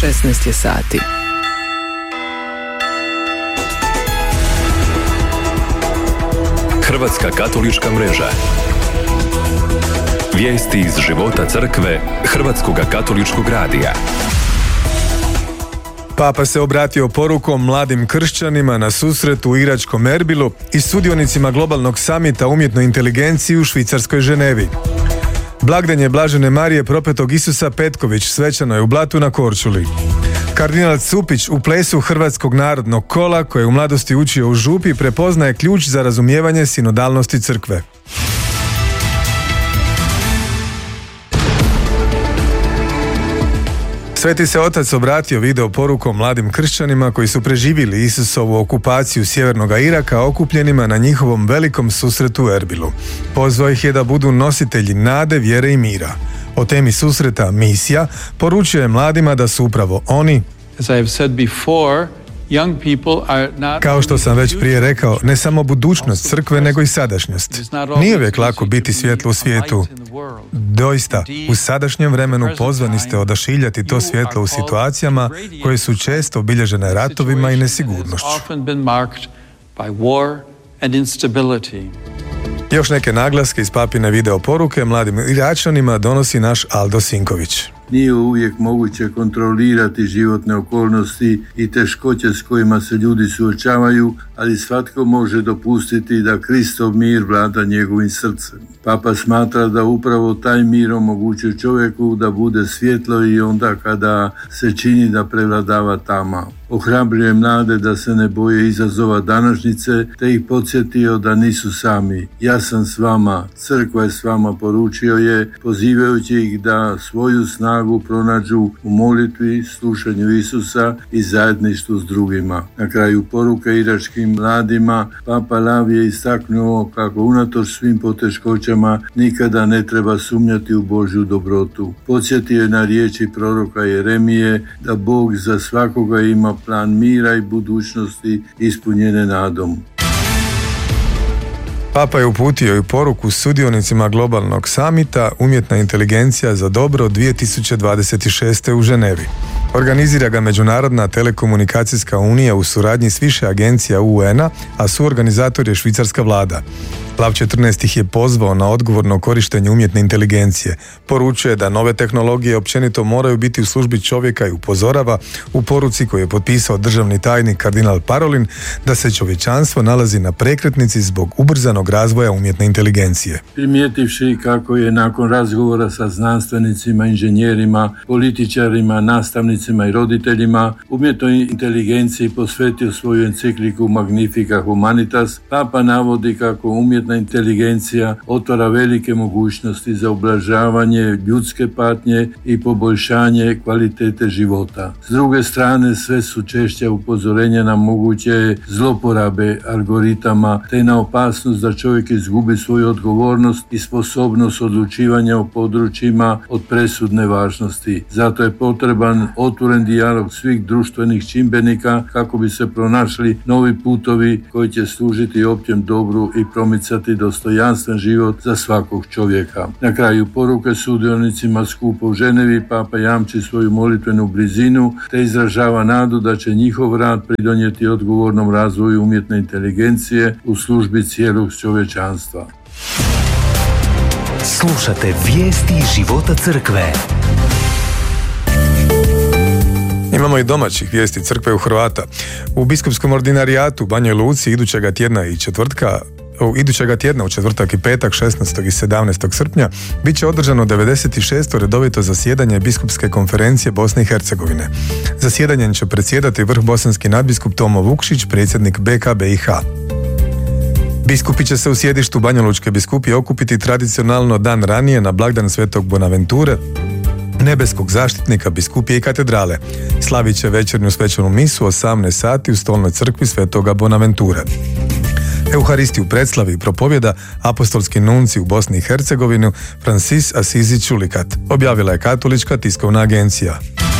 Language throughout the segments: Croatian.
16 je sati. Hrvatska katolička mreža. Vijesti iz života crkve Hrvatskog katoličkog radija. Papa se obratio porukom mladim kršćanima na susretu u iračkom Erbilu i sudionicima globalnog samita umjetnoj inteligenciji u švicarskoj Ženevi. Blagdanje Blažene Marije propetog Isusa Petković svečano je u Blatu na Korčuli. Kardinal Cupić u plesu Hrvatskog narodnog kola, koje je u mladosti učio u župi, prepoznaje ključ za razumijevanje sinodalnosti crkve. Sveti se otac obratio video porukom mladim kršćanima koji su preživjeli Isusovu okupaciju sjevernog Iraka okupljenima na njihovom velikom susretu u Erbilu. Pozvao ih je da budu nositelji nade, vjere i mira. O temi susreta misija poručio je mladima da su upravo oni, kao što sam već prije rekao, ne samo budućnost crkve, nego i sadašnjost. Nije uvijek lako biti svjetlo u svijetu. Doista, u sadašnjem vremenu pozvani ste odašiljati to svjetlo u situacijama koje su često obilježene ratovima i nesigurnošću. Još neke naglaske iz papine video poruke mladim Iračanima donosi naš Aldo Sinković. Nije uvijek moguće kontrolirati životne okolnosti i teškoće s kojima se ljudi suočavaju, ali svatko može dopustiti da Kristov mir vlada njegovim srcem. Papa smatra da upravo taj mir omogućuje čovjeku da bude svjetlo i onda kada se čini da prevladava tama. Ohrabruje mlade da se ne boje izazova današnjice, te ih podsjetio da nisu sami. Ja sam s vama, crkva je s vama, poručio je, pozivajući ih da svoju snagu pronađu u molitvi, slušanju Isusa i zajedništvu s drugima. Na kraju poruke iračkim mladima, Papa Lav je istaknuo kako unatoč svim poteškoćama nikada ne treba sumnjati u Božju dobrotu. Podsjetio je na riječi proroka Jeremije da Bog za svakoga ima plan mira i budućnosti ispunjene nadom. Papa je uputio i poruku sudionicima globalnog samita Umjetna inteligencija za dobro 2026. u Ženevi. Organizira ga Međunarodna telekomunikacijska unija u suradnji s više agencija UN-a, a suorganizator je švicarska vlada. Lav 14 ih je pozvao na odgovorno korištenje umjetne inteligencije. Poručuje da nove tehnologije općenito moraju biti u službi čovjeka i upozorava u poruci koju je potpisao državni tajnik kardinal Parolin da se čovječanstvo nalazi na prekretnici zbog ubrzanog razvoja umjetne inteligencije. Primijetivši kako je nakon razgovora sa znanstvenicima, inženjerima, političarima, nastavnicima i roditeljima umjetnoj inteligenciji posvetio svoju encikliku Magnifica Humanitas, Papa navodi kako umjetna inteligencija otvara velike mogućnosti za ublažavanje ljudske patnje i poboljšanje kvalitete života. S druge strane, sve su češća upozorenja na moguće zloporabe algoritama te na opasnost da čovjek izgubi svoju odgovornost i sposobnost odlučivanja o područjima od presudne važnosti. Zato je potreban otvoren dijalog svih društvenih čimbenika kako bi se pronašli novi putovi koji će služiti općem dobru i promicati dostojanstven život za svakog čovjeka. Na kraju poruke sudionicima skupa u Ženevi Papa jamči svoju molitvenu blizinu te izražava nadu da će njihov rad pridonijeti odgovornom razvoju umjetne inteligencije u službi cijelog čovječanstva. Slušate vijesti života crkve. Imamo i domaćih vijesti crkve u Hrvata. U biskupskom ordinarijatu u Banjoj Luci idućega tjedna u četvrtak i petak 16. i 17. srpnja bit će održano 96. redovito zasjedanje biskupske konferencije Bosne i Hercegovine. Zasjedanjem će predsjedati vrhbosanski nadbiskup Tomo Vukšić, predsjednik BK BiH. Biskupi će se u sjedištu Banjalučke biskupije okupiti tradicionalno dan ranije na blagdan Svetog Bonaventure, nebeskog zaštitnika biskupije i katedrale. Slavit će večernju svečanu misu 18 sati u stolnoj crkvi Svetoga Bonaventure. Euharistiju predslavi i propovjeda apostolski nunci u Bosni i Hercegovini Francis Asizi Čulikat, objavila je Katolička tiskovna agencija.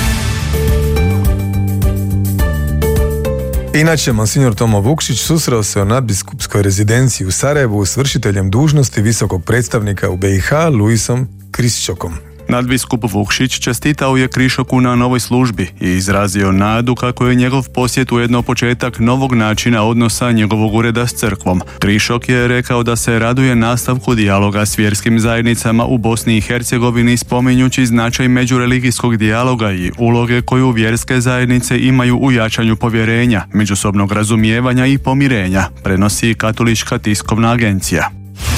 Inače, monsignor Tomo Vukšić susreo se u nadbiskupskoj rezidenciji u Sarajevu s vršiteljem dužnosti visokog predstavnika u BiH Luisom Krisčokom. Nadbiskup Vukšić čestitao je Krišoku na novoj službi i izrazio nadu kako je njegov posjet ujedno početak novog načina odnosa njegovog ureda s crkvom. Krišok je rekao da se raduje nastavku dijaloga s vjerskim zajednicama u Bosni i Hercegovini, spominjući značaj međureligijskog dijaloga i uloge koju vjerske zajednice imaju u jačanju povjerenja, međusobnog razumijevanja i pomirenja, prenosi Katolička tiskovna agencija.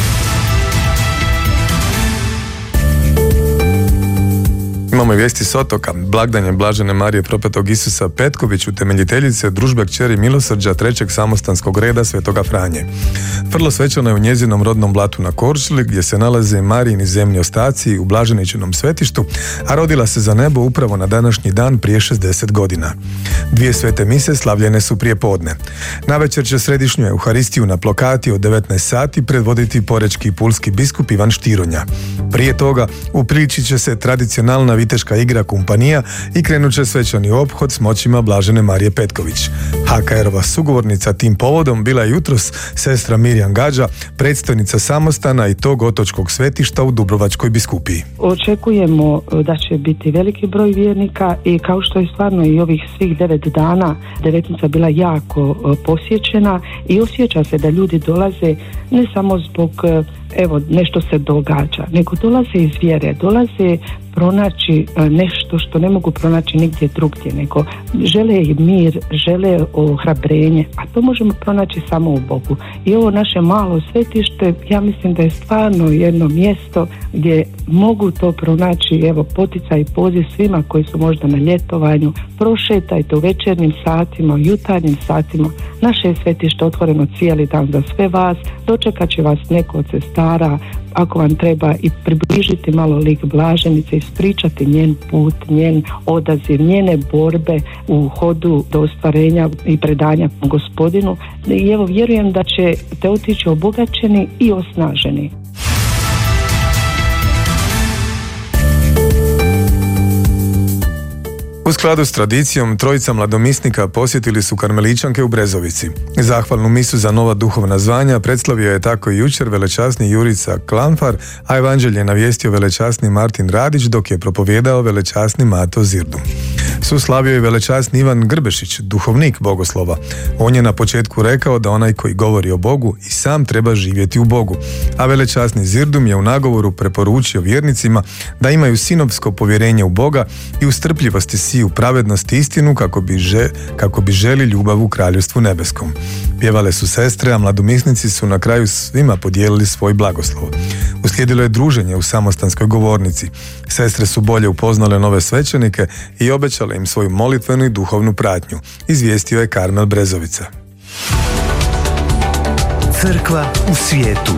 Imamo i vijesti s otoka. Blagdanje Blažene Marije Propetog Isusa Petković, utemeljiteljice družbe kćeri milosrđa trećeg samostanskog reda Svetoga Franje. Vrlo svečano je u njezinom rodnom Blatu na Korčuli, gdje se nalaze Marijini zemlji ostaci u Blaženičinom svetištu, a rodila se za nebo upravo na današnji dan prije 60 godina. 2 svete mise slavljene su prije podne. Navečer će središnju Euharistiju na Plokati od 19 sati predvoditi porečki i pulski biskup Ivan Štironja. Prije toga upriličit će se tradicionalna viteška igra kumpanija i krenut će svečani ophod s moćima Blažene Marije Petković. HKR-ova sugovornica tim povodom bila je jutros sestra Mirjam Gađa, predstojnica samostana i tog otočkog svetišta u Dubrovačkoj biskupiji. Očekujemo da će biti veliki broj vjernika i kao što je stvarno i ovih svih 9 dana devetnica bila jako posjećena i osjeća se da ljudi dolaze ne samo zbog nešto se događa, nego dolaze iz vjere, dolaze pronaći nešto što ne mogu pronaći nigdje drugdje, nego žele mir, žele ohrabrenje, a to možemo pronaći samo u Bogu. I ovo naše malo svetište, ja mislim da je stvarno jedno mjesto gdje mogu to pronaći, poticaj i poziv svima koji su možda na ljetovanju, prošetajte u večernjim satima, u jutarnjim satima. Naše je svetište otvoreno cijeli dan za sve vas, dočekat će vas neko od sestara, ako vam treba i približiti malo lik Blaženice, ispričati njen put, njen odaziv, njene borbe u hodu do ostvarenja i predanja Gospodinu. I vjerujem da ćete otići obogaćeni i osnaženi. U skladu s tradicijom, trojica mladomisnika posjetili su karmeličanke u Brezovici. Zahvalnu misu za nova duhovna zvanja predslavio je tako i jučer velečasni Jurica Klanfar, a evanđelje navijestio velečasni Martin Radić, dok je propovijedao velečasni Mato Zirdum. Suslavio je velečasni Ivan Grbešić, duhovnik bogoslova. On je na početku rekao da onaj koji govori o Bogu i sam treba živjeti u Bogu, a velečasni Zirdum je u nagovoru preporučio vjernicima da imaju sinovsko povjerenje u Boga i u strpljivosti siju pravednost i istinu kako bi želi ljubav u Kraljevstvu nebeskom. Pjevale su sestre, a mladomisnici su na kraju svima podijelili svoj blagoslov. Uslijedilo je druženje u samostanskoj govornici. Sestre su bolje upoznale nove svećenike i obećale im svoju molitvenu i duhovnu pratnju, izvijestio je Karmel Brezovica. Crkva u svijetu.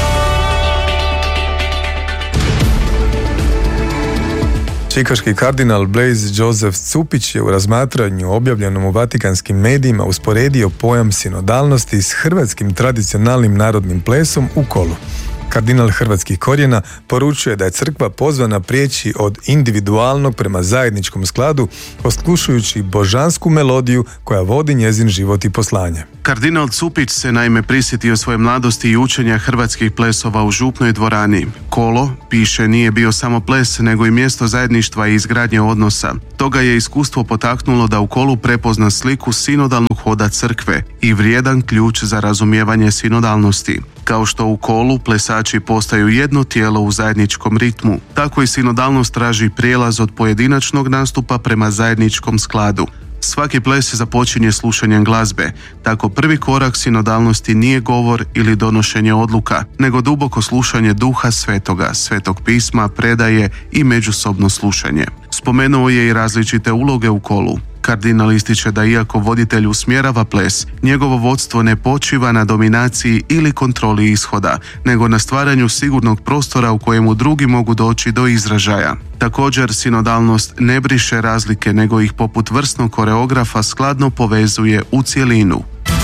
Čikaški kardinal Blaise Joseph Cupić je u razmatranju objavljenom u vatikanskim medijima usporedio pojam sinodalnosti s hrvatskim tradicionalnim narodnim plesom u kolu. Kardinal hrvatskih korijena poručuje da je crkva pozvana prijeći od individualnog prema zajedničkom skladu, oslušujući božansku melodiju koja vodi njezin život i poslanje. Kardinal Cupić se naime prisjetio svoje mladosti i učenja hrvatskih plesova u župnoj dvorani. Kolo, piše, nije bio samo ples, nego i mjesto zajedništva i izgradnje odnosa. Toga je iskustvo potaknulo da u kolu prepozna sliku sinodalnog hoda crkve i vrijedan ključ za razumijevanje sinodalnosti. Kao što u kolu plesači postaju jedno tijelo u zajedničkom ritmu, tako i sinodalnost traži prijelaz od pojedinačnog nastupa prema zajedničkom skladu. Svaki ples započinje slušanjem glazbe, tako prvi korak sinodalnosti nije govor ili donošenje odluka, nego duboko slušanje Duha Svetoga, Svetog pisma, predaje i međusobno slušanje. Spomenuo je i različite uloge u kolu. Kardinal ističe da iako voditelj usmjerava ples, njegovo vodstvo ne počiva na dominaciji ili kontroli ishoda, nego na stvaranju sigurnog prostora u kojemu drugi mogu doći do izražaja. Također, sinodalnost ne briše razlike, nego ih poput vrsnog koreografa skladno povezuje u cjelinu.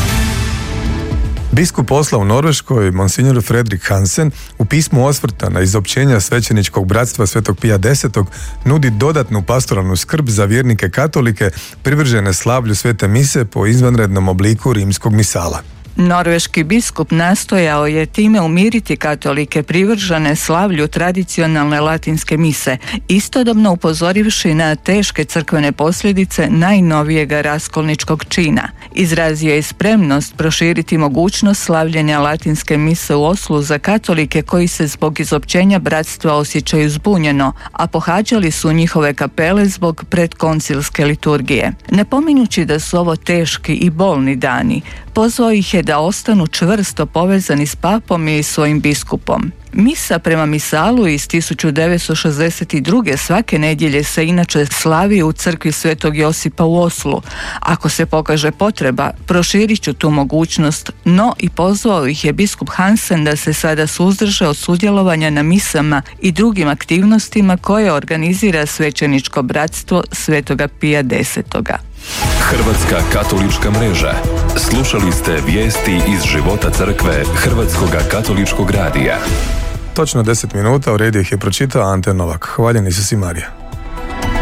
Biskup posla u Norveškoj, monsignor Fredrik Hansen, u pismu osvrta na izopćenja svećeničkog bratstva Svetog Pija X nudi dodatnu pastoralnu skrb za vjernike katolike privržene slavlju svete mise po izvanrednom obliku rimskog misala. Norveški biskup nastojao je time umiriti katolike privržene slavlju tradicionalne latinske mise, istodobno upozorivši na teške crkvene posljedice najnovijega raskolničkog čina. Izrazio je spremnost proširiti mogućnost slavljenja latinske mise u Oslu za katolike koji se zbog izopćenja bratstva osjećaju zbunjeno, a pohađali su njihove kapele zbog predkoncilske liturgije. Napominjući da su ovo teški i bolni dani, pozvao ih je da ostanu čvrsto povezani s papom i svojim biskupom. Misa prema misalu iz 1962. svake nedjelje se inače slavi u crkvi Svetog Josipa u Oslu. Ako se pokaže potreba, proširit ću tu mogućnost, no i pozvao ih je biskup Hansen da se sada suzdrže od sudjelovanja na misama i drugim aktivnostima koje organizira svećeničko bratstvo Svetoga Pija X. Hrvatska katolička mreža. Slušali ste vijesti iz života crkve Hrvatskoga katoličkog radija. Točno 10 minuta, u redu ih je pročitao Ante Novak. Hvaljeni su si Marija.